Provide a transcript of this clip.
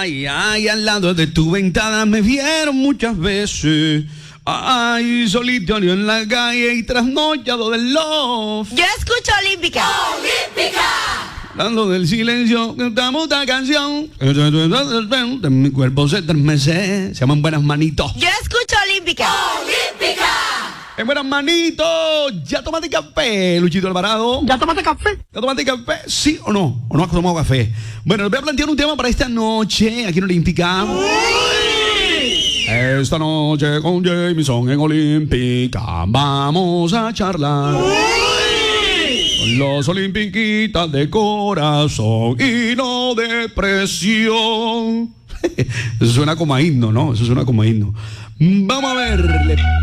Ay, ay, al lado de tu ventana me vieron muchas veces. Ay, solitario en la calle y trasnochado del love. Yo escucho Olímpica. Hablando del silencio, cantamos esta canción. Mi cuerpo se estremece. Se llaman Buenas Manitos. Yo escucho Olímpica. En Buenas Manitos, ¿ya tomaste café, Luchito Alvarado? ¿Ya tomaste café? ¿Ya tomaste café? ¿Sí o no? ¿O no has tomado café? Bueno, les voy a plantear un tema para esta noche aquí en Olímpica. Esta noche con Jameson en Olímpica vamos a charlar con los olimpiquitas de corazón y no de presión. Eso suena como a himno, ¿no? Eso suena como a himno. Vamos a ver.